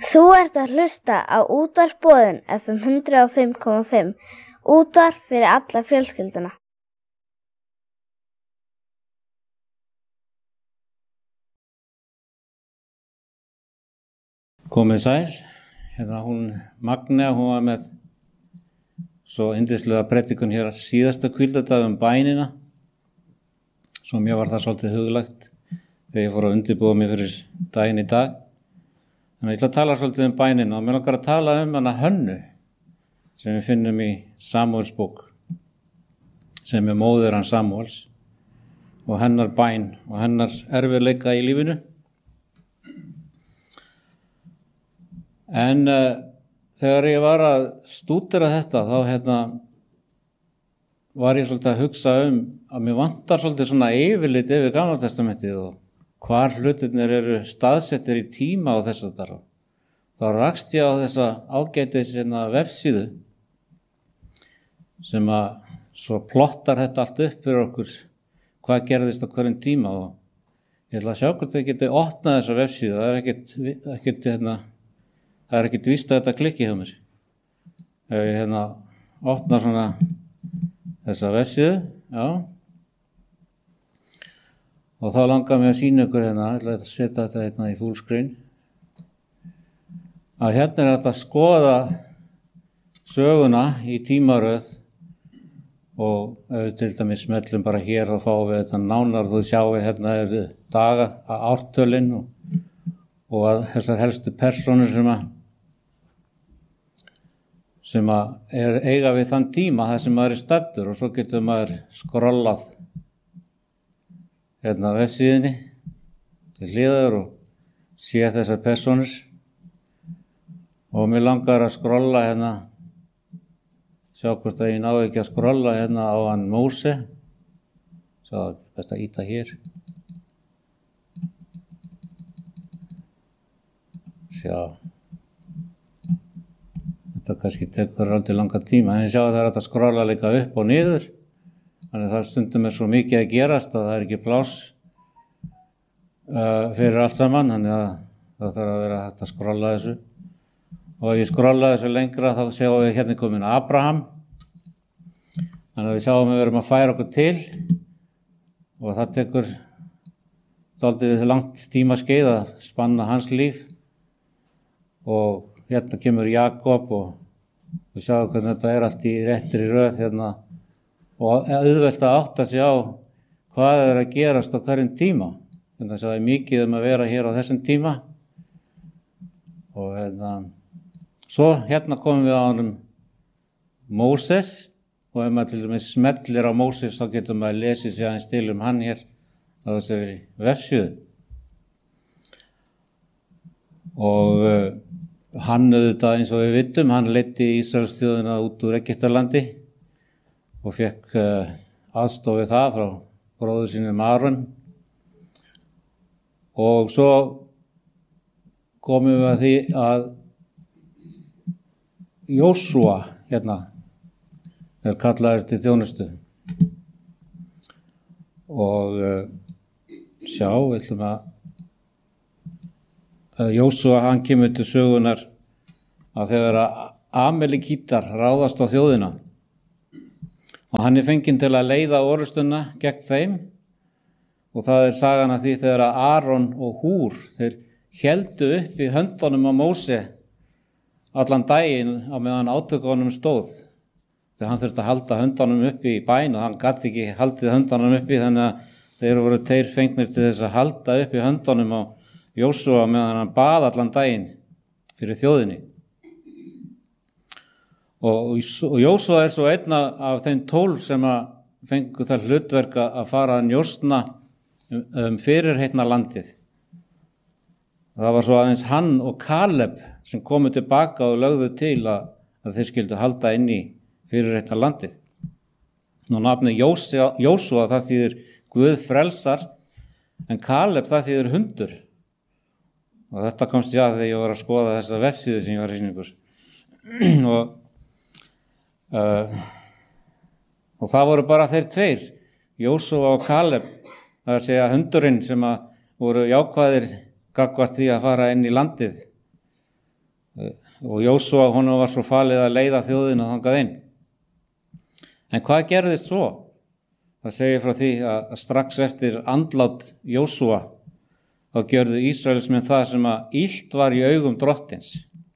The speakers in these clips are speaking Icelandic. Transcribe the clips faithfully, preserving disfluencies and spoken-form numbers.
Þú ert að hlusta á útvarp Boðin F M hundrað og fimm komma fimm, útvarp fyrir alla fjölskylduna. Komið sæl, hérna hún Magnea, hún var með svo yndislega predikun hér síðasta hvíldardag um bænina, svo mér var það svolítið huglægt þegar ég fór að undirbúa mig fyrir daginn í dag. Þannig að ég ætla að tala svolítið um bænina og mér langar að tala um hana Hönnu sem við finnum í Samúels bók, sem er móðir hans Samúels og hennar bæn og hennar erfiðleika í lífinu. En uh, þegar ég var að stúdera þetta, þá hérna, var ég svolítið að hugsa um að mér vantar svolítið svona yfirlit yfir Gamla testamentið og hvar hlutirnir eru staðsettir í tíma á þessu þar. Þá rakst ég á þessa ágætis hérna vefsíðu sem að svo plottar þetta allt upp fyrir okkur hvað gerðist á hverjum tíma og ég ætla að sjá hvort þið geti opnað þessa vefsíðu. Það er ekkert, ekkert hérna, það er ekkert víst að þetta klikki hjá mér. Ef ég hérna opnar svona þessa vefsíðu, já. Og þá langar mér að sýna ykkur hérna, ég ætla að setja þetta hérna í full screen. Að hérna er þetta að skoða söguna í tímaröð og ef við til dæmis smellum bara hér og fáum við þetta nánar, þú sjáum við hérna er daga að ártölin og, og að þessar helstu persónur sem að sem að er eiga við þann tíma þar sem maður er staddur og svo getur maður skrollað hérna á vefsíðunni til hliðar og sé þessar persónur og mér langar að skrolla hérna, sjá hvort að ég ná ekki að skrolla hérna á hann Móse, svo best að íta hér, sjá. Það kannski tekur aldrei langa tíma, en ég sjá að það er hægt að skrolla líka upp og niður, þannig það stundum er svo mikið að gerast að það er ekki pláss uh, fyrir allt saman, þannig að það þarf að vera hægt að skrolla þessu. Og ef ég skrolla þessu lengra þá sjáum við hérna komin Abraham, þannig að við sjáum að við erum að færa okkur til og það tekur dálítið langt tímaskeið að spanna hans líf og hérna kemur Jakob og við sjáum hvernig þetta er allt í réttri röð hérna og auðvelt að átta sig á hvað er að gerast á hverjum tíma. Þannig að það er mikið um að vera hér á þessum tíma og hérna, svo hérna komum við á honum Móses og ef maður til dæmis smellir á Móses þá getur maður lesið sér aðeins til um hann hér á þessari vefsíðu. Og uh, hann auðvitað eins og við vitum, hann leiddi Ísraelsþjóðina út úr Egyptalandi og fekk uh, aðstoð við það frá bróður sínum Aron. Og svo komum við að því að Jósúa hérna er kallaður til þjónustu. Og uh, sjá, við ætlum að Jósúa hann kemur til sögunar að þegar að Amalekítar ráðast á þjóðina og hann er fenginn til að leiða orrustuna gegn þeim og það er sagan af því þegar að Aron og Húr þeir héldu upp í höndunum á Móse allan daginn á meðan átökunum stóð þegar hann þurfti að halda höndunum uppi í bæn og hann gat ekki haldið höndunum uppi þannig að þeir voru þeir fengnir til þess að halda uppi höndunum á Jósúa meðan hann bað allan daginn fyrir þjóðinni. Og, og Jósúa er svo einn af þeim tólf sem að fengu það hlutverk að fara að njósna um, um fyrirheitna landið. Það var svo aðeins hann og Kaleb sem komu tilbaka og lögðu til að, að þeir skildu halda inn í fyrirheitna landið. Nú nafni Jósúa, Jósúa það þýðir Guð frelsar en Kaleb það þýðir hundur. Og þetta komst ég að þegar ég var að skoða þessa vefsíðu sem ég var að sýna ykkur. og, uh, og það voru bara þeir tveir, Jósúa og Kaleb, það er að segja hundurinn sem að voru jákvæðir gagnvart því að fara inn í landið. og Jósúa honum var svo falið að leiða þjóðina þangað inn. En hvað gerðist svo? Það segir frá því að strax eftir andlát Jósúa þá gjörðu Ísraelsmenn það sem að illt var í augum drottins.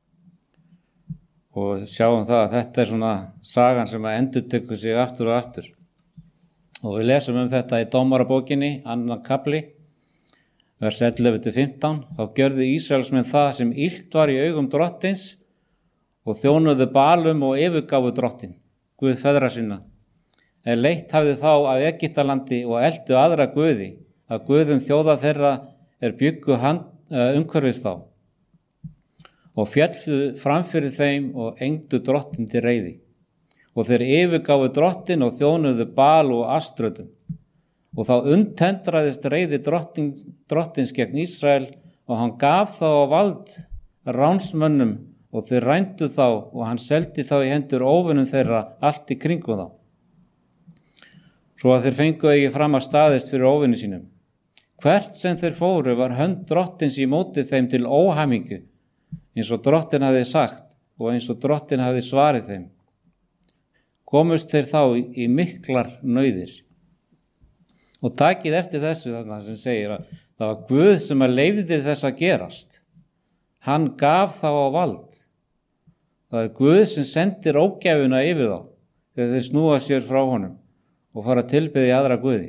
Og sjáum það að þetta er svona sagan sem að endurtekur sig aftur og aftur. Og við lesum um þetta í Dómarabókinni, annan kafli, vers ellefu til fimmtán. Þá gjörðu Ísraelsmenn það sem illt var í augum drottins og þjónuðu Bálum og yfirgáfu drottin, Guð feðra sinna. Er leitt hafði þá af Egyptalandi og eltu aðra guði, að guðum þjóða þeirra er byggu umhverfis þá. Og féllu framfyrir þeim og engdu drottin til reiði. Og þeir yfirgáfu drottin og þjónuðu Bál og Aströtum. Og þá untendraðist reiði drottin, drottins gegn Ísrael og hann gaf þá á vald ránsmönnum og þeir rændu þá og hann seldi þá í hendur óvinum þeirra allt í kringum þá. Svo að þeir fengu ekki fram að staðist fyrir óvinni sínum. Hvert sem þeir fóru var hönd drottins í móti þeim til óhamingju, eins og drottin hafði sagt og eins og drottin hafði svarið þeim. Komust þeir þá í, í miklar nauðir. Og takið eftir þessu þarna sem segir að það var Guð sem að leyfði þess að gerast. Hann gaf þá á vald. Það er Guð sem sendir ógæfuna yfir þá þegar þeir snúa sér frá honum og fara að tilbiðja aðra guði.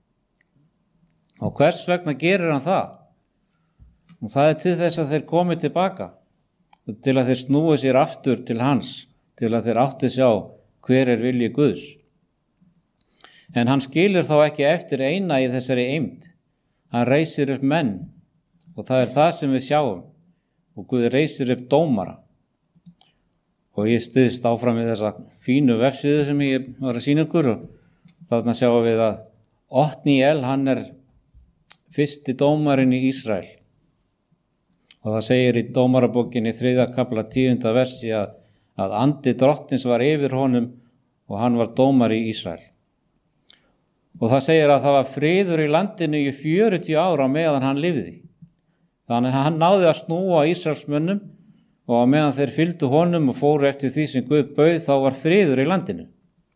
Og hvers vegna gerir hann það? Og það er til þess að þeir komi tilbaka, til að þeir snúi sér aftur til hans, til að þeir átti sjá hver er vilji Guðs. En hann skilur þá ekki eftir eina í þessari eymd. Hann reisir upp menn og það er það sem við sjáum og Guð reisir upp dómara. Og ég styðst áfram við þessa fínu vefsíðu sem ég var að sýna ykkur og þarna sjáum við að Otníel, hann er fyrsti dómarinn í Ísrael. Og það segir í Dómarabókinni þriðja kafla tíunda versi að, að andi drottins var yfir honum og hann var dómari í Ísrael. Og það segir að það var friður í landinu í fjörutíu ára meðan hann lifði. Þannig að hann náði að snúa Ísraelsmönnum og að meðan þeir fylgdu honum og fóru eftir því sem Guð bauð þá var friður í landinu.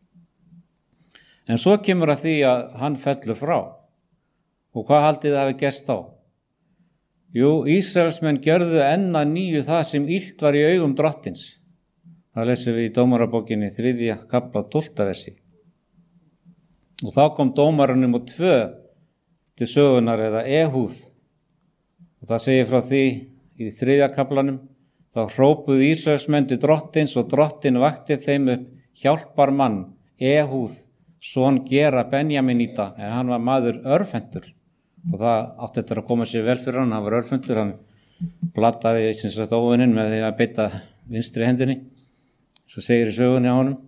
En svo kemur að því að hann fellur frá. Og hvað haldið það hafi gerst þá? Jú, Ísraelsmenn gjörðu enn að nýju það sem illt var í augum drottins. Það lesum við í Dómarabókinni þriðja kafla tólfta versi. Og þá kom dómarinn númer tvö til sögunar eða Ehúð. Og það segir frá því í þriðja kaflanum, þá hrópuðu Ísraelsmenn til drottins og drottin vakti þeim upp hjálparmann, Ehúð, son Gera Benjaminita, en hann var maður örfendur. Og það átti þetta að koma sér vel fyrir hann, hann var örfendur, hann blataði eins og óvinnin með því að beita vinstri hendinni, svo segir í sögunni á honum.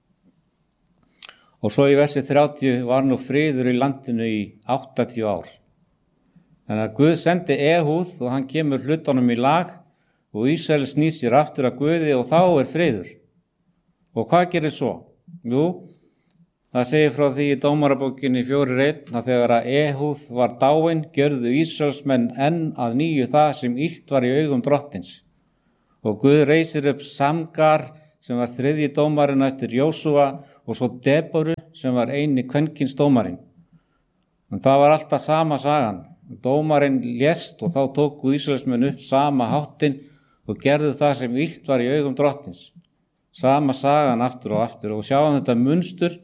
Og svo í versi þrjátíu var nú friður í landinu í áttatíu ár. Þannig að Guð sendi Ehúð og hann kemur hlutunum í lag og Ísrael snýsir aftur að Guði og þá er friður. Og hvað gerir svo? Jú, það segir frá því í Dómarabókinni fjórir einn að þegar að Ehúð var dáinn gjörðu Ísraelsmenn enn að nýju það sem illt var í augum drottins. Og Guð reisir upp Samgar sem var þriðji dómarinn eftir Jósúa og svo Deboru sem var eini kvenkins dómarinn. En það var alltaf sama sagan. Dómarinn lést og þá tóku Ísraelsmenn upp sama háttinn og gerðu það sem illt var í augum drottins. Sama sagan aftur og aftur og sjáum þetta munstur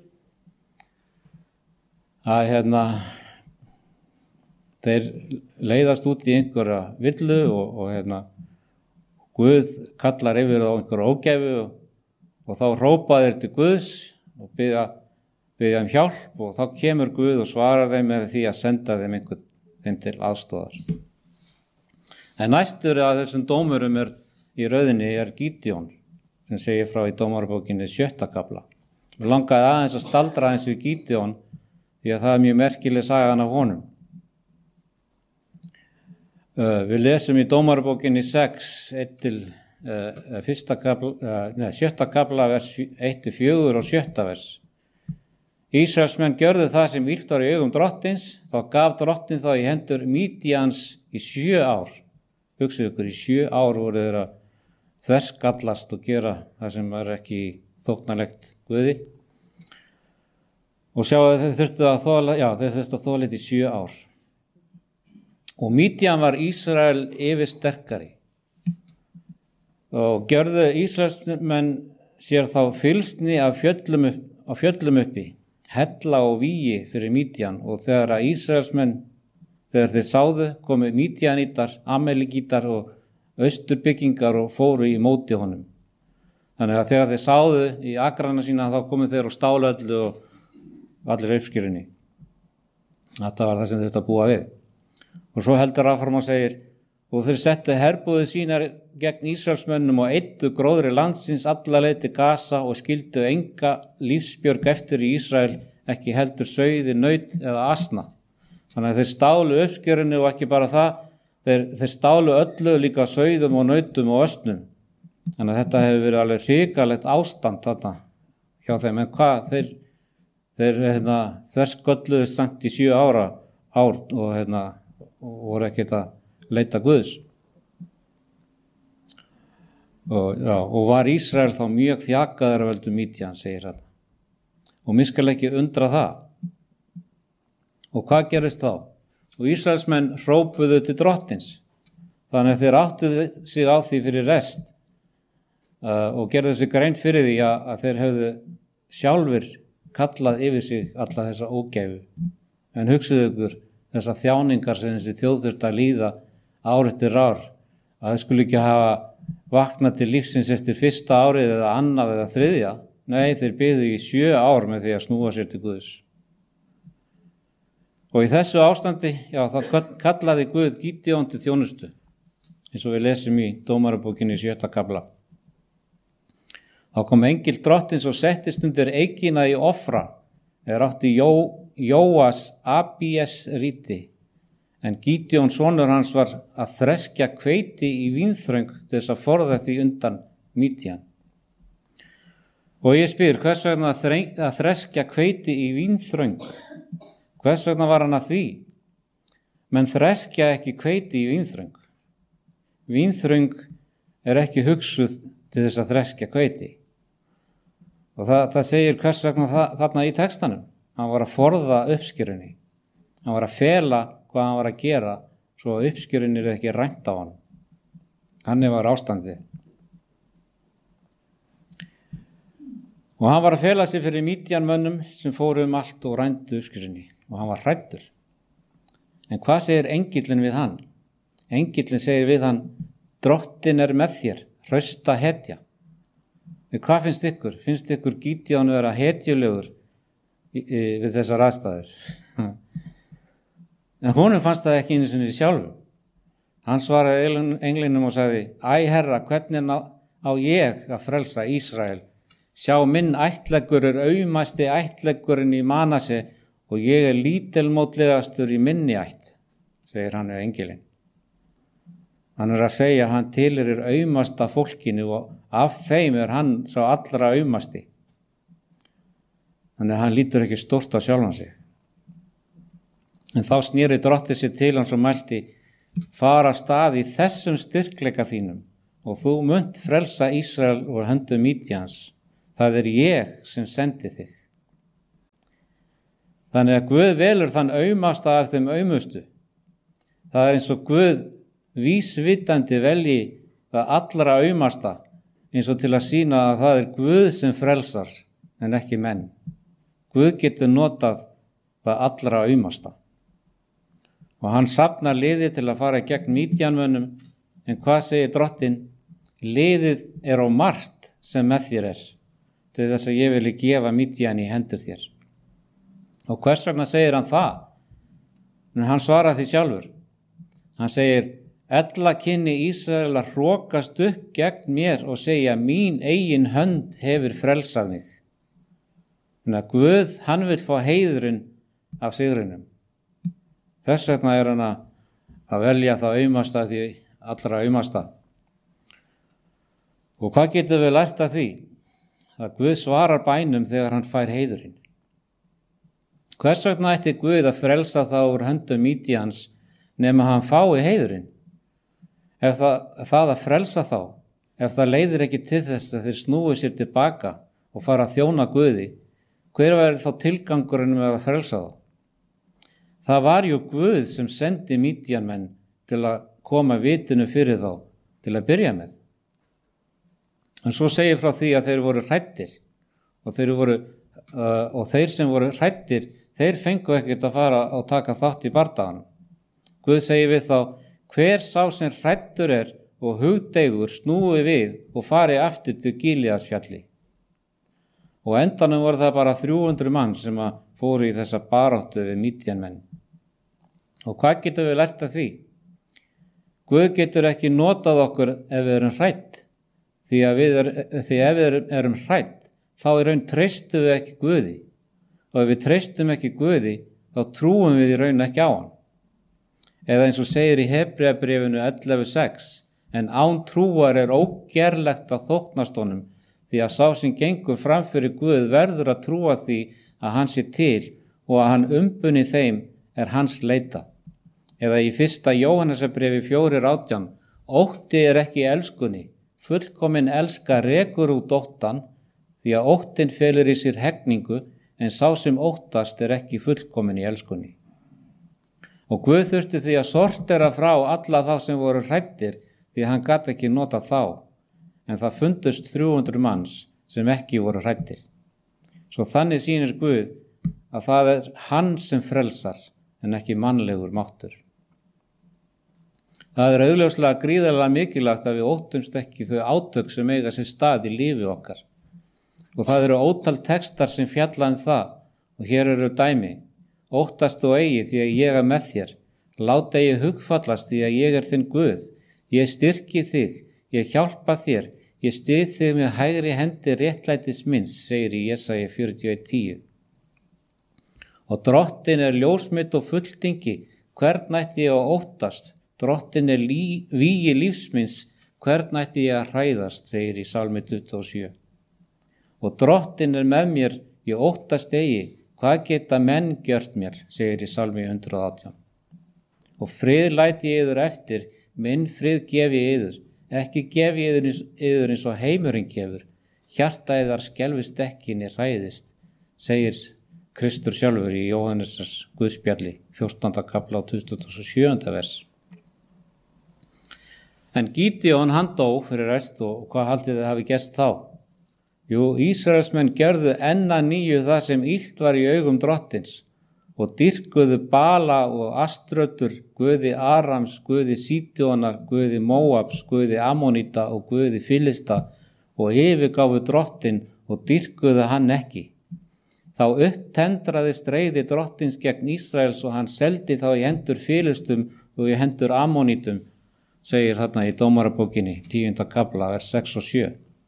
að hérna þeir leiðast út í einhverja villu og, og hérna Guð kallar yfir á einhverja ógæfu og, og þá hrópa þeir til Guðs og biðja, biðja um hjálp og þá kemur Guð og svarar þeim með því að senda þeim einhvern þeim til aðstóðar. En næstur að þessum dómurum er í rauðinni er Gídeon sem segir frá í Dómarabókinni sjötta kafla. Mér langaði aðeins að staldra aðeins við Gídeon því að það er mjög merkileg sagan af honum. Uh, við lesum í Dómarabókinni sex, eitt til uh, fyrsta kafla, uh, neða, sjötta kafla, vers eitt til fjögur og sjötta vers. Ísraelsmenn gjörðu það sem illt var í augum drottins, þá gaf drottin þá í hendur Mídíans í sjö ár. Hugsið ykkur, í sjö ár voru þeir að þverskallast og gera það sem er ekki þóknarlegt Guði. Og sjáu þeir þurftu að þola, já, þeir þurftu að þola þetta í sjö ár. Og Mídían var Ísrael yfir sterkari. Og gjörðu Ísraelsmenn sér þá fylgsni af fjöllum, upp, af fjöllum uppi, hella og vígi fyrir Mídían, og þegar að Ísraelsmenn, þegar þeir sáðu, komu Mídíanítar, Amalekítar og austurbyggingar og fóru í móti honum. Þannig að þegar þeir sáðu í agrana sína, þá komu þeir og stálu öllu og allir uppskýrinni. Þetta var það sem þeir þurftu að búa við. Og svo heldur áfram og segir, og þeir settu herbúðir sínar gegn Ísraelsmönnum og eyddu gróðri landsins alla leið til Gaza og skildu enga lífsbjörg eftir í Ísrael, ekki heldur sauði, naut eða asna. Þannig að þeir stálu uppskjörinu og ekki bara það, þeir, þeir stálu öllu líka sauðum og nautum og östnum. Þannig að þetta hefur verið alveg hrikalegt ástand þarna hjá þeim. En hvað, þeir, þeir hérna, þverskölluðu samt í sjö ára ár og, hérna, og voru ekkert að leita Guðs. Og, já, og var Ísrael þá mjög þjakaður af völdum Mídían, segir hann. Og mér skal ekki undra það. Og hvað gerist þá? Og Ísraelsmenn hrópuðu til drottins. Þannig að þeir áttuðu sig á því fyrir rest uh, og gerðu sig grein fyrir því að, að þeir hefðu sjálfur kallað yfir sig alla þessa ógæfu. En hugsuðu ykkur þessar þjáningar sem þessi þjóð þurfti að líða ár eftir ár, að þeir skulle ekki hafa vaknað til lífsins eftir fyrsta árið eða annað eða þriðja. Nei, þeir biðu í sjö ár með því að snúa sér til Guðs. Og í þessu ástandi, já, þá kallaði Guð Gídeon til þjónustu, eins og við lesum í Dómarabókinni í sjötta kafla. Þá kom engill drottins og settist undir eikina í Ofra, er átti Jó, Jóas Abíes ríti, en Gídeon sonur hans var að þreskja hveiti í vínþröng til þess að forða því undan Mídían. Og ég spyr, hvers vegna að þreskja hveiti í vínþröng? Hvers vegna var hann að því? Menn þreskja ekki hveiti í vínþröng. Vínþröng er ekki hugsuð til þess að þreskja hveiti. Og það, það segir hvers vegna það, þarna í textanum. Hann var að forða uppskjörunni. Hann var að fela hvað hann var að gera svo að uppskjörunni er ekki rænt á hann. Þannig var ástandið. Og hann var að fela sig fyrir Mídíanmönnum sem fóru um allt og rændu uppskjörunni. Og hann var hræddur. En hvað segir engillin við hann? Engillin segir við hann, drottin er með þér, hrausta hetja. En hvað finnst ykkur? Finnst ykkur Gídeon vera hetjulegur við þessar aðstæður? En honum fannst það ekki einu sinni sjálfu. Hann svaraði englinum og sagði, æ herra, hvernig á ég að frelsa Ísrael? Sjá, minn ættleggur er aumasti ættleggurinn í Manase og ég er lítilmótlegastur í minni ætt, segir hann við engilinn. Hann er að segja að hann tilheyrir aumasta fólkinu og af þeim er hann sá allra aumasti. Þannig að hann lítur ekki stórt á sjálfan sig. En þá snýri drottið sér til hans og mælti, fara af stað í þessum styrkleika þínum og þú munt frelsa Ísrael úr höndum Mídíans. Það er ég sem sendi þig. Þannig að Guð velur þann aumasta af þeim aumustu. Það er eins og Guð vísvitandi velji það allra aumasta, eins og til að sýna að það er Guð sem frelsar en ekki menn. Guð getur notað það allra aumasta. Og hann safnar liðið til að fara gegn Mídíanmönnum, en hvað segir drottin? Liðið er á margt sem með þér er, til þess að ég vilji gefa Mídían í hendur þér. Og hvers vegna segir hann það? En hann svarar því sjálfur. Hann segir, ella kynni Ísrael að hrókast upp gegn mér og segja, mín eigin hönd hefur frelsað mig. Þannig að Guð, hann vil fá heiðurinn af sigrinum. Þess vegna er hann að velja það aumasta því allra aumasta. Og hvað getum við lært af því? Að Guð svarar bænum þegar hann fær heiðurinn. Hvers vegna ætti Guð að frelsa þá úr höndum Mídíans nema hann fái heiðurinn? Ef það, það að frelsa þá ef það leiðir ekki til þess að þeir snúi sér tilbaka og fara að þjóna Guði, hver verður þá tilgangurinn með að frelsa þá? Það var jú Guð sem sendi Mídíanmenn til að koma vitinu fyrir þá til að byrja með. En svo segir frá því að þeir voru hræddir og þeir, voru, uh, og þeir sem voru hræddir, þeir fengu ekkert að fara og taka þátt í bardaganum. Guð segir við þá, hver sá sem hræddur er og hugdeigur snúi við og fari aftur til Gíleadsfjalli. Og endanum voru það bara þrjú hundruð mann sem að fóru í þessa baráttu við Mídíanmenn. Og hvað getum við lært af því? Guð getur ekki notað okkur ef við erum hrædd, því að við er, því ef við erum hrædd, þá í raun treystum við ekki Guði. Og ef við treystum ekki Guði, þá trúum við í raun ekki á hann. Eða eins og segir í Hebreabréfinu ellefu sex, en án trúar er ógerlegt að þóknast honum, því að sá sem gengur fram fyrir Guð verður að trúa því að hann sé til og að hann umbuni þeim er hans leita. Eða í fyrsta Jóhannesarbréfi fjórir átján, ótti er ekki elskunni, fullkomin elska rekur út óttan, því að óttin felur í sér hegningu, en sá sem óttast er ekki fullkomin í elskunni. Og Guð þurfti því að sortera frá alla þá sem voru hræddir, því að hann gat ekki nota þá, en það fundust þrjú hundruð manns sem ekki voru hræddir. Svo þannig sýnir Guð að það er hann sem frelsar, en ekki mannlegur máttur. Það er augljóslega gríðarlega mikilvægt að við óttumst ekki þau átök sem eiga sér stað í lífi okkar. Og það eru ótal textar sem fjalla um það, og hér eru dæmi. Óttast þú eigi því að ég er með þér. Lát eigi hugfallast því að ég er þinn Guð. Ég styrki þig, ég hjálpa þér, ég styð þig með hægri hendi réttlætis minns, segir í Jesaja fjörutíu og eitt tíu. Og drottin er ljósmitt og fulltingi, hvern ætti ég að óttast? Drottin er lí, vígi lífsminns, hvern ætti ég að hræðast, segir í Salmi tuttugu og sjö. Og drottin er með mér, ég óttast eigi, hvað geta menn gjört mér, segir í Salmi hundrað og átján. Og frið læti ég yður eftir, minn frið gefi ég yður, ekki gefi ég yður eins og heimurinn gefur, hjarta yðar skelfist ekki né hræðist, segir Kristur sjálfur í Jóhannesar Guðspjalli, fjórtánda kafla og tuttugasta og sjöunda vers. En Gídeon hann dó fyrir rest og hvað haldið þið hafi gerst þá? Jú, Ísraelsmenn gerðu enn að nýju það sem illt var í augum drottins og dýrkuðu Bala og Aströtur, guði Arams, guði Sídjónar, guði Móabs, guði Ammonita og guði Filista og yfirgáfu drottin og dýrkuðu hann ekki. Þá upptendraðist reiði drottins gegn Ísraels og hann seldi þá í hendur Filistum og í hendur Ammonitum, segir þarna í Dómarabókinni, tíunda kafla, vers sex og sjö.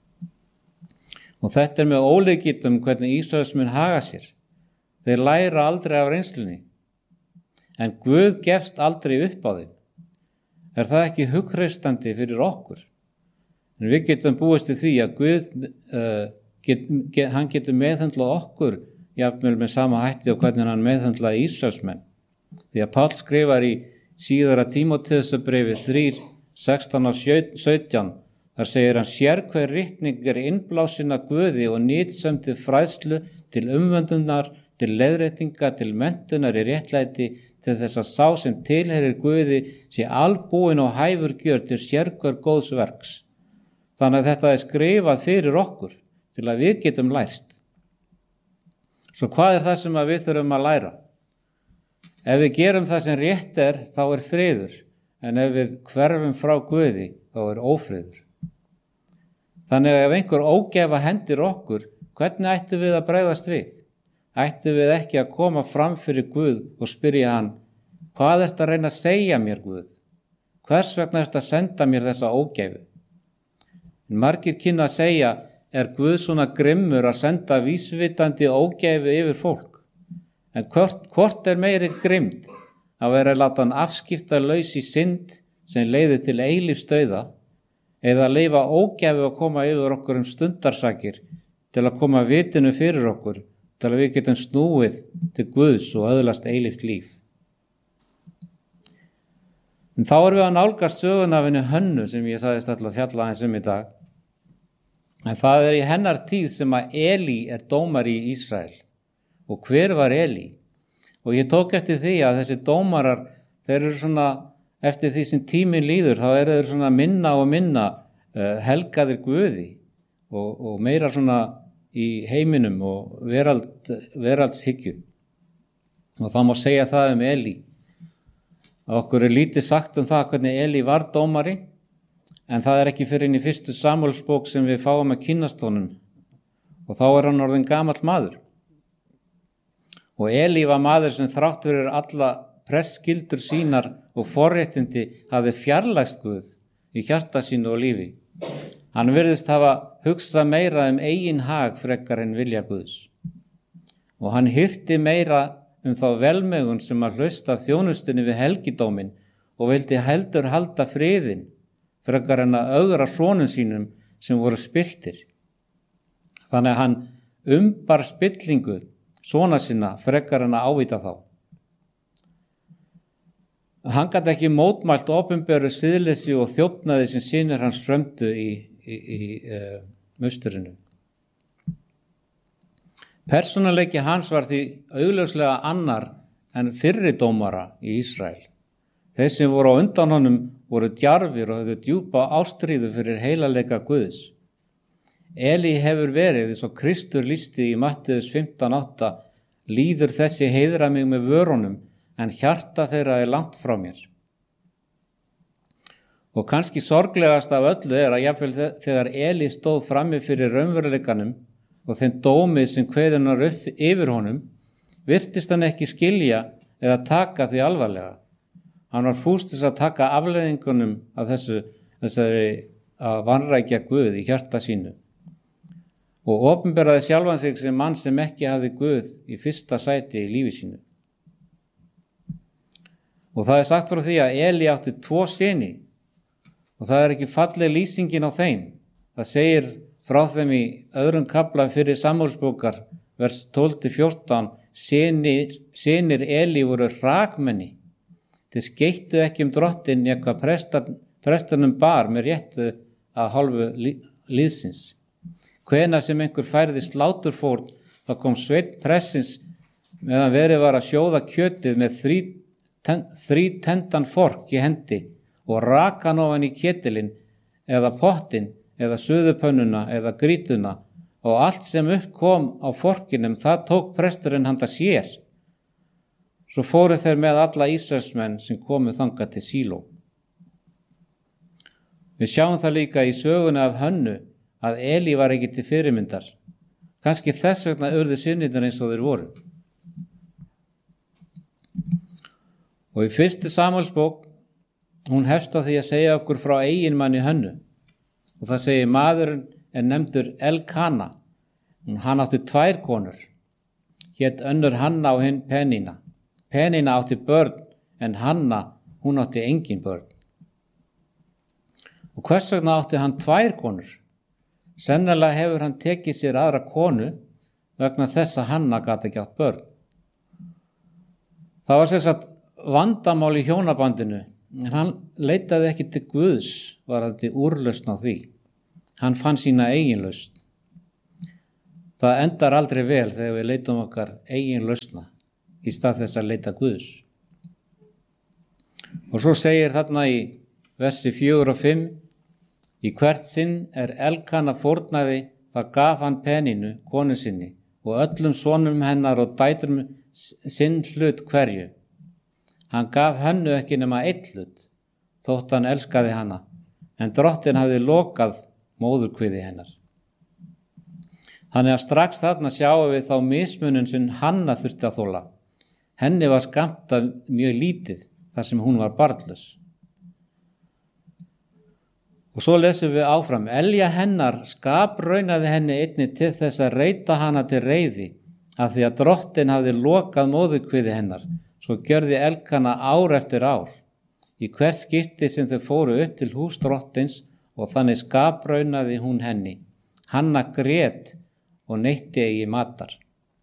Og þetta er með ólíkindum hvernig Ísraelsmenn haga sér. Þeir læra aldrei af reynslunni. En Guð gefst aldrei upp á þeim. Er það ekki hugreistandi fyrir okkur? En við getum búist til því að Guð, uh, get, get, hann getur meðhöndlað okkur, jafnvel með sama hætti og hvernig hann meðhöndlaði Ísraelsmenn. Því að Páll skrifar í síðara Tímóteusarbréfi þrjú, sextán og sautján, þar segir hann, sér hver ritning er innblásin af Guði og nýtsöm til fræðslu, til umvöndunar, til leiðréttinga, til menntunar í réttlæti, til þess að sá sem tilheyrir Guði sé albúin og hæfur gjör til sérhver góðs verks. Þannig að þetta er skrifað fyrir okkur, til að við getum lært. Svo hvað er það sem við þurfum að læra? Ef við gerum það sem rétt er, þá er friður, en ef við hverfum frá Guði, þá er ófriður. Þannig að ef einhver ógæfa hendir okkur, hvernig ættum við að bregðast við? Ættum við ekki að koma fram fyrir Guð og spyrja hann, hvað ert að reyna að segja mér, Guð? Hvers vegna ert að senda mér þessa ógæfu? En margir kynna að segja, er Guð svona grimmur að senda vísvitandi ógæfu yfir fólk? En hvort, hvort er meiri grimmd að vera að láta hann afskipta laus í synd sem leiðir til eilífsdauða eða að leyfa ógæfu að koma yfir okkur um stundarsakir til að koma vitinu fyrir okkur til að við getum snúið til Guðs og öðlast eilíft líf. En þá erum við að nálgast söguna af henni Hönnu sem ég sagðist alltaf fjalla aðeins um í dag. En það er í hennar tíð sem að Eli er dómari í Ísrael. Og hver var Eli? Og ég tók eftir því að þessi dómarar, þeir eru svona, eftir því sem tíminn líður, þá eru þeir svona minna og minna uh, helgaðir Guði og, og meira svona í heiminum og verald, veraldshyggju. Og það má segja það um Eli. Að okkur er lítið sagt um það hvernig Eli var dómari, en það er ekki fyrir inn í fyrstu Samúelsbók sem við fáum að kynnast honum. Og þá er hann orðinn gamall maður. Og Eli var maður sem þrátt fyrir alla presskyldur sínar og forréttindi hafði fjarlægst Guð í hjarta sínu og lífi. Hann virðist hafa hugsað meira um eigin hag frekar en vilja Guðs. Og hann hirti meira um þá velmegun sem að hlausta af þjónustunni við helgidómin og vildi heldur halda friðin frekar en að ögra sonum sínum sem voru spilltir. Þannig að hann umbar spillingu sona sinna frekar en að ávíta þá. Hann gat ekki mótmælt opinberu siðleysi og þjófnaði sem synir hans frömdu í, í, í uh, musturinu. Persónuleiki hans var því augljóslega annar en fyrri dómara í Ísrael. Þeir sem voru á undan honum voru djarfir og höfðu djúpa ástríðu fyrir heilagleika Guðs. Eli hefur verið, eins og Kristur lýsti í Mattheus fimmtán átta, líður þessi heiðra mig með vörunum, en hjarta þeirra er langt frá mér. Og kannski sorglegast af öllu er að jafnvel þegar Eli stóð frammi fyrir raunveruleikanum og þeim dómi sem kveðunar upp yfir honum, virtist hann ekki skilja eða taka því alvarlega. Hann var fús til að taka afleiðingunum af þessu, þessari að vanrækja Guð í hjarta sínu og opinberaði sjálfan sig sem mann sem ekki hafði Guð í fyrsta sæti í lífi sínu. Og það er sagt frá því að Eli átti tvo syni og það er ekki falleg lýsingin á þeim. Það segir frá þeim í öðrum kafla fyrir Samúelsbókar, vers tólf til fjórtán, synir, synir Eli voru hrakmenni. Þeir skeittu ekki um drottin eitthvað prestan, prestanum bar með réttu að hálfu líðsins. Hvenær sem einhver færði sláturfórn, þá kom sveinn pressins meðan verið var að sjóða kjötið með þrí, ten, þrí tendan fork í hendi og raka hann ofan í ketilinn eða pottin eða suðupönnuna eða grítuna og allt sem upp kom á forkinum, það tók presturinn handa sér. Svo fóru þeir með alla Ísraelsmenn sem komu þangað til Síló. Við sjáum það líka í söguna af Hönnu að Eli var ekki til fyrirmyndar. Kannski þess vegna urðu synirnir eins og þeir voru. Og í fyrstu Samúelsbók, hún hefst á því að segja okkur frá eiginmanni Hönnu. Og það segir maðurinn er nefndur Elkana. Hann átti tvær konur. Hét önnur Hanna og hinn Penina. Penina átti börn en Hanna, hún átti engin börn. Og hvers vegna átti hann tvær konur? Sennilega hefur hann tekið sér aðra konu vegna þess að Hanna gat ekki átt börn. Það var sem sagt vandamál í hjónabandinu, en hann leitaði ekki til Guðs varðandi úrlausn á því. Hann fann sína eigin lausn. Það endar aldrei vel þegar við leitum okkar eigin lausna í stað þess að leita Guðs. Og svo segir þarna í versi fjögur og fimm, í hvert sinn er Elkana fórnaði, það gaf hann Peninu, konu sinni, og öllum sonum hennar og dætrum sinn hlut hverju. Hann gaf Hönnu ekki nema einn hlut, þótt hann elskaði hana, en drottin hafði lokað móðurkviði hennar. Þannig að strax þarna sjáum við þá mismunun sem Hanna þurfti að þola. Henni var skammtað mjög lítið þar sem hún var barnlaus. Og svo lesum við áfram, elja hennar skapraunaði henni einnig til þess að reita hana til reiði, af því að drottin hafði lokað móðurkviði hennar, svo gjörði Elkana ár eftir ár, í hvert skipti sem þau fóru upp til hús drottins og þannig skapraunaði hún henni. Hanna grét og neytti eigi matar.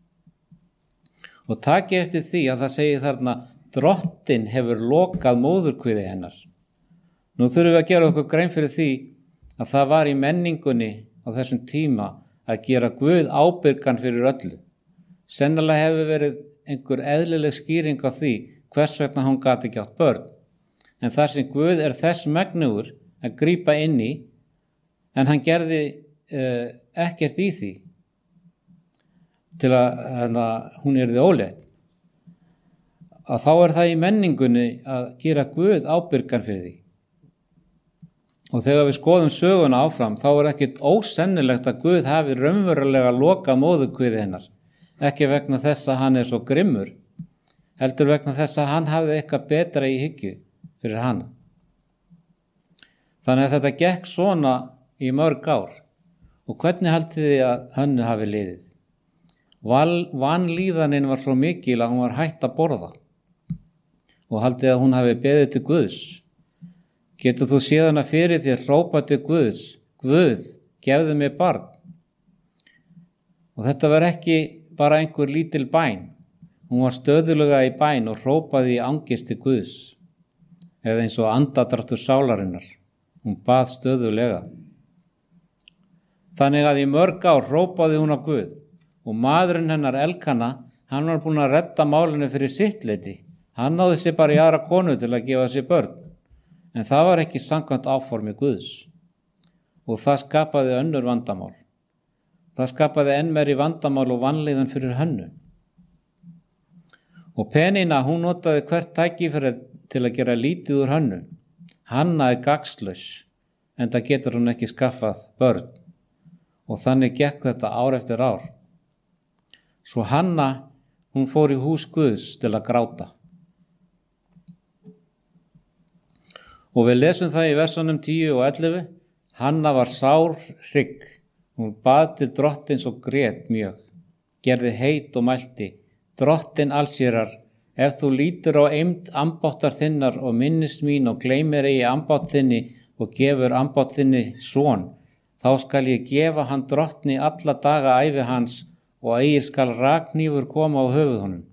Og taki eftir því að það segir þarna, drottin hefur lokað móðurkviði hennar. Nú þurfum við að gera okkur grein fyrir því að það var í menningunni á þessum tíma að gera Guð ábyrgan fyrir öllu. Sennilega hefur verið einhver eðlileg skýring á því hvers vegna hún gat ekki átt börn. En þar sem Guð er þess megnugur að grípa inn í, en hann gerði uh, ekkert í því til að, að hún yrði ólétt, að þá er það í menningunni að gera Guð ábyrgan fyrir því. Og þegar við skoðum söguna áfram, þá er ekkert ósennilegt að Guð hafi raunverulega loka móðurkviði hennar, ekki vegna þess að hann er svo grimmur, heldur vegna þess að hann hafði eitthvað betra í hyggju fyrir hana. Þannig að þetta gekk svona í mörg ár. Og hvernig haldið þið að Hönnu hafi liðið? Vanlíðanin var svo mikil að hún var hætt að borða. Og haldið að hún hafi beðið til Guðs. Getur þú séð hana fyrir þér hrópa til Guðs, Guð, gefðu mér barn. Og þetta var ekki bara einhver lítil bæn. Hún var stöðulega í bæn og hrópaði í angist til Guðs. Eða eins og andadráttur sálarinnar. Hún bað stöðulega. Þannig að í mörg ár hrópaði hún á Guð og maðurinn hennar Elkana, hann var búinn að redda málinu fyrir sitt leyti. Hann náði sér bara í aðra konu til að gefa sér börn. En það var ekki samkvæmt áformi Guðs. Og það skapaði önnur vandamál. Það skapaði enn meiri vandamál og vanlíðan fyrir Hönnu. Og Penína, hún notaði hvert tækifæri til að gera lítið úr Hönnu. Hanna er gagnslaus, enda getur hún ekki skaffað börn. Og þannig gekk þetta ár eftir ár. Svo Hanna, hún fór í hús Guðs til að gráta. Og við lesum það í versunum tíu og ellefu. Hanna var sár hrygg. Hún bað til drottins og grét mjög. Gerði heit og mælti. Drottin allsýrar, ef þú lítur á eymd ambáttar þinnar og minnist mín og gleymir eigi ambátt þinni og gefur ambátt þinni son, þá skal ég gefa hann drottni alla daga ævi hans og eigir skal raknífur koma á höfuð honum.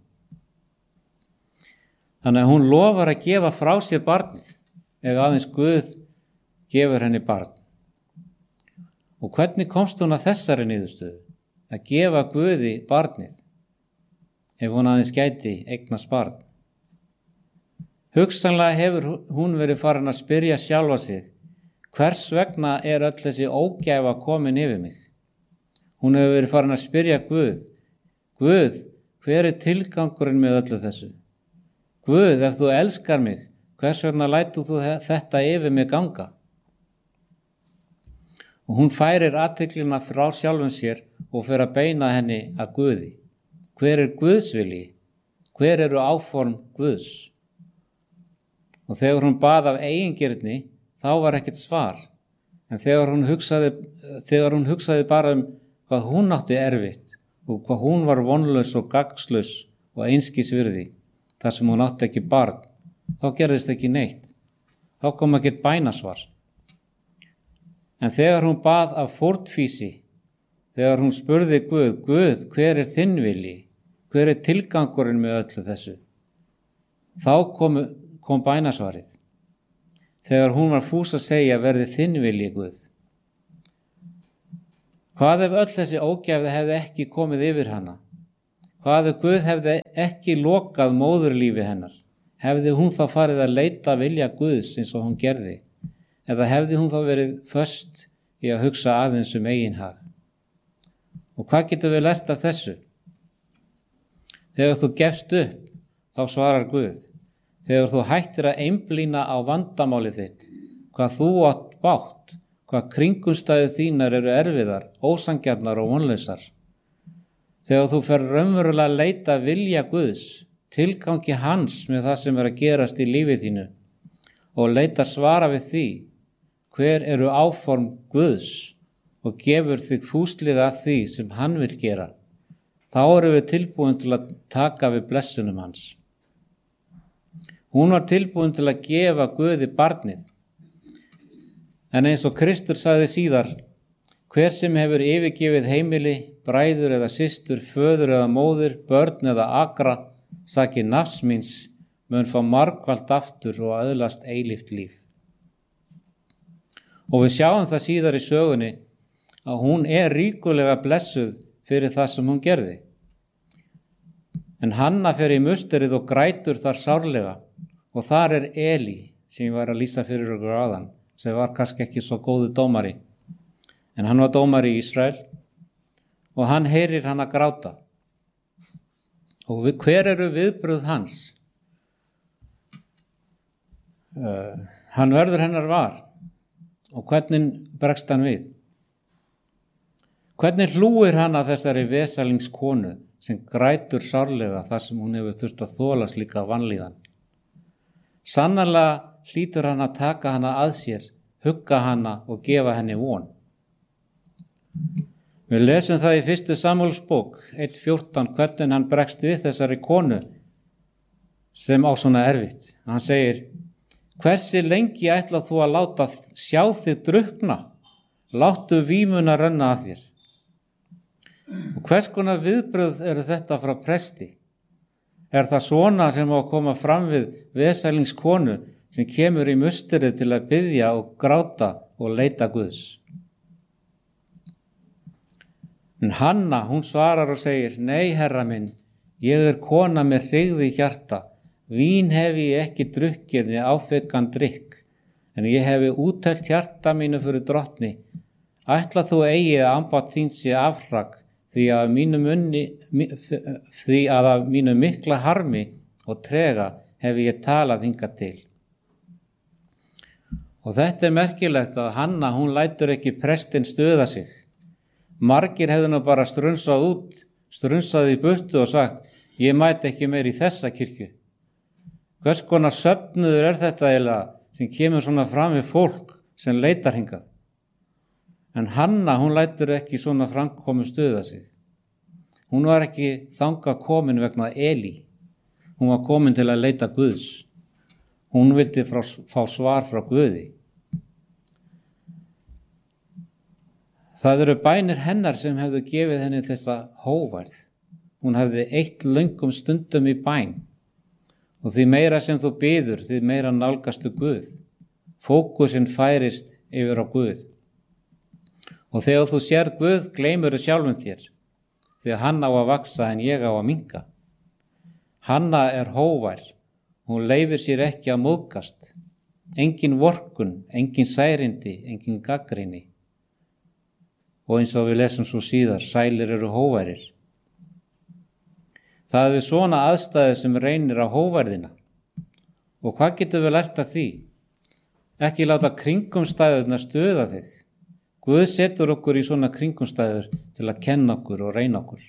Þannig að hún lofar að gefa frá sér barnið, ef aðeins Guð gefur henni barn. Og hvernig komst hún að þessari niðurstöðu? Að gefa Guði barnið, ef hún aðeins gæti eignast barn. Hugsanlega hefur hún verið farin að spyrja sjálfa sig, hvers vegna er öll þessi ógæfa komin yfir mig? Hún hefur verið farin að spyrja Guð, Guð, hver er tilgangurinn með öllu þessu? Guð, ef þú elskar mig, hvers vegna lætur þú þetta yfir mig ganga? Og hún færir athyglina frá sjálfum sér og fer að beina henni að Guði. Hver er Guðs vilji? Hver eru áform Guðs? Og þegar hún bað af eigingirni, þá var ekkert svar. En þegar hún hugsaði, þegar hún hugsaði bara um hvað hún átti erfitt og hvað hún var vonlaus og gagnslaus og einskisvirði, þar sem hún átti ekki barn, þá gerðist ekki neitt. Þá kom ekkert bænasvar. En þegar hún bað af fórnfýsi, þegar hún spurði Guð, Guð, hver er þinn vilji? Hver er tilgangurinn með öllu þessu? Þá kom, kom bænasvarið. Þegar hún var fús að segja, verði þinn vilji, Guð. Hvað ef öll þessi ógæfði hefði ekki komið yfir hana? Hvað ef Guð hefði ekki lokað móðurlífi hennar? Hefði hún þá farið að leita vilja Guðs eins og hún gerði? Eða hefði hún þá verið föst í að hugsa aðeins um eigin hag? Og hvað getum við lært af þessu? Þegar þú gefst upp, þá svarar Guð. Þegar þú hættir að einblína á vandamálið þitt, hvað þú átt bágt, hvað kringumstæður þínar eru erfiðar, ósangjarnar og vonlausar. Þegar þú fer raunverulega að leita vilja Guðs, tilgangi hans með það sem er að gerast í lífið þínu og leitar svara við því, hver eru áform Guðs og gefur þig fúslega að því sem hann vil gera, þá erum við tilbúin til að taka við blessunum hans. Hún var tilbúin til að gefa Guði barnið. En eins og Kristur sagði síðar, hver sem hefur yfirgefið heimili, bræður eða systur, föður eða móður, börn eða akra, saki nafs míns, mun fá margfalt aftur og öðlast eilíft líf. Og við sjáum það síðar í sögunni að hún er ríkulega blessuð fyrir það sem hún gerði. En Hanna fer í musterið og grætur þar sárlega og þar er Eli sem ég var að lýsa fyrir okkur áðan, sem var kannski ekki svo góðu dómari. En hann var dómari í Ísrael og hann heyrir hann að gráta. Og við, hver eru viðbrögð hans? Uh, hann verður hennar var og hvernig bregst hann við? Hvernig hlúir hann að þessari vesalingskonu sem grætur sárlega þar sem hún hefur þurft að þola slíka vanlíðan? Sannarlega hlýtur hann að taka hana að sér, hugga hana og gefa henni von. Við lesum það í fyrstu Samúelsbók eitt fjórtán hvernig hann bregst við þessari konu sem á svona erfitt. Hann segir: hversi lengi ætla þú að láta sjá þig drukkna? Láttu vímuna renna að þér. Og hvers konar viðbrögð eru þetta frá presti? Er það svona sem á að koma fram við vesalingskonu sem kemur í musterið til að biðja og gráta og leita Guðs? En Hanna, hún svarar og segir: nei, herra minn, ég er kona með hryggð í hjarta. Vín hefi ég ekki drukkið né áfengan drykk, en ég hefi úttelt hjarta mínu fyrir drottni. Ætla þú eigi að ambát þín sé afhrak, því að mínu munni, því að af mínu mikla harmi og trega hefi ég talað hingað til. Og þetta er merkilegt að Hanna, hún lætur ekki prestinn stuða sig. Margir hefðu nú bara strunsað út, strunsað í burtu og sagt: ég mæti ekki meir í þessa kirkju. Hvers konar söfnuður er þetta eiginlega sem kemur svona fram við fólk sem leitar hingað? En Hanna, hún lætur ekki svona framkomu stuða sig. Hún var ekki þangað komin vegna Eli. Hún var komin til að leita Guðs. Hún vildi frá, fá svar frá Guði. Það eru bænir hennar sem hefðu gefið henni þessa hóværð. Hún hefði eytt löngum stundum í bæn. Og því meira sem þú biður, því meira nálgastu Guð. Fókusinn færist yfir á Guð. Og þegar þú sér Guð, gleymur þú sjálfum þér, því að hann á að vaksa en ég á að minnka. Hanna er hóvær, hún leyfir sér ekki að móðgast. Engin vorkunn, engin særindi, engin gagnrýni. Og eins og við lesum svo síðar, sælir eru hóværir. Það er við svona aðstæði sem reynir á hóværðina. Og hvað getum við lært af því? Ekki láta kringumstæðurna stuða þig. Guð setur okkur í svona kringumstæður til að kenna okkur og reyna okkur.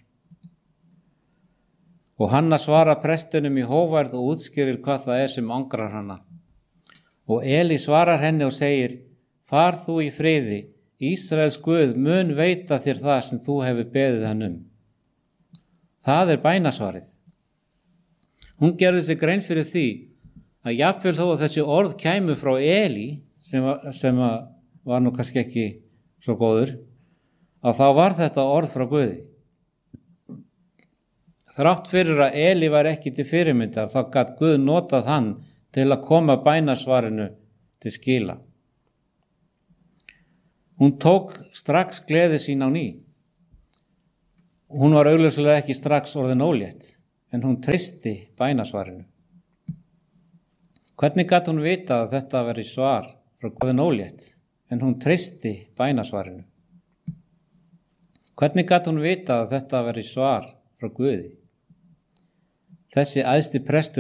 Og Hanna svarar prestunum í hóværð og útskýrir hvað það er sem angrar hana. Og Eli svarar henni og segir: far þú í friði, Ísraels Guð mun veita þér það sem þú hefur beðið hann um. Það er bænasvarið. Hún gerði sig grein fyrir því að jafnvel þó að þessi orð kæmu frá Eli, sem, var, sem var nú kannski ekki svo góður, að þá var þetta orð frá Guði. Þrátt fyrir að Eli var ekki til fyrirmyndar, þá gat Guð notað hann til að koma bænasvarinu til skila. Hún tók strax gleði sín á ný. Hún var augljóslega ekki strax orðin ólétt, en hún treysti bænasvarinu. Hvernig gat hún vita að þetta veri svar frá orðin ólétt, en hún treysti bænasvarinu? Hvernig gat hún vita að þetta veri svar frá Guði? Þessi æðsti prestur